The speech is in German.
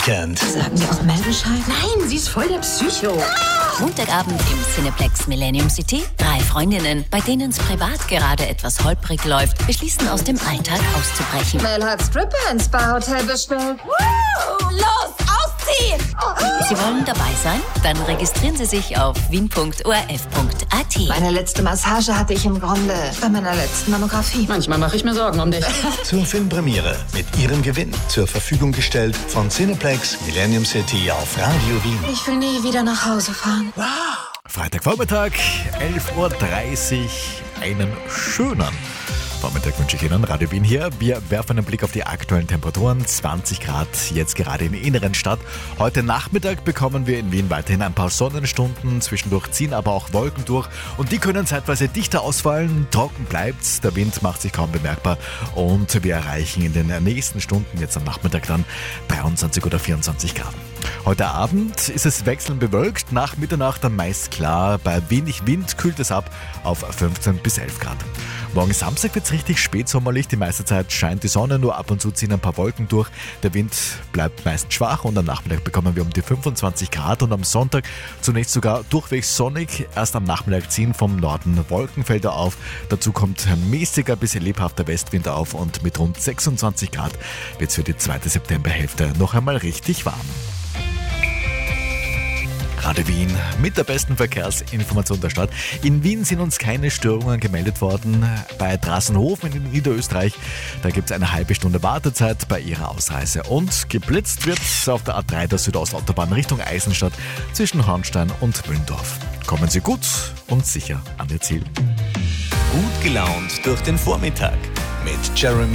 Kennt. Sagen wir auch Mel Bescheid? Nein, sie ist voll der Psycho. Montagabend im Cineplex Millennium City. 3 Freundinnen, bei denen es privat gerade etwas holprig läuft, beschließen aus dem Alltag auszubrechen. Mel hat Stripper ins Spa-Hotel bestellt. Los, ausziehen! Sie wollen dabei sein? Dann registrieren Sie sich auf wien.orf.at. Meine letzte Massage hatte ich im Grunde bei meiner letzten Mammographie. Manchmal mache ich mir Sorgen um dich. Zur Filmpremiere mit ihrem Gewinn zur Verfügung gestellt von Cineplex Millennium City auf Radio Wien. Ich will nie wieder nach Hause fahren. Freitagvormittag, 11.30 Uhr, einen schönen Vormittag wünsche ich Ihnen. Radio Wien hier. Wir werfen einen Blick auf die aktuellen Temperaturen. 20 Grad jetzt gerade in der inneren Stadt. Heute Nachmittag bekommen wir in Wien weiterhin ein paar Sonnenstunden. Zwischendurch ziehen aber auch Wolken durch und die können zeitweise dichter ausfallen. Trocken bleibt's. Der Wind macht sich kaum bemerkbar und wir erreichen in den nächsten Stunden, jetzt am Nachmittag dann, 23 oder 24 Grad. Heute Abend ist es wechselnd bewölkt, nach Mitternacht dann meist klar. Bei wenig Wind kühlt es ab auf 15 bis 11 Grad. Morgen Samstag wird es richtig spätsommerlich. Die meiste Zeit scheint die Sonne, nur ab und zu ziehen ein paar Wolken durch. Der Wind bleibt meist schwach und am Nachmittag bekommen wir um die 25 Grad. Und am Sonntag zunächst sogar durchwegs sonnig. Erst am Nachmittag ziehen vom Norden Wolkenfelder auf. Dazu kommt ein mäßiger bis lebhafter Westwind auf und mit rund 26 Grad wird es für die zweite Septemberhälfte noch einmal richtig warm. Radio Wien mit der besten Verkehrsinformation der Stadt. In Wien sind uns keine Störungen gemeldet worden. Bei Drassenhofen in Niederösterreich, da gibt es eine halbe Stunde Wartezeit bei Ihrer Ausreise. Und geblitzt wird auf der A3 der Südostautobahn Richtung Eisenstadt zwischen Hornstein und Mühldorf. Kommen Sie gut und sicher an Ihr Ziel. Gut gelaunt durch den Vormittag mit Jeremy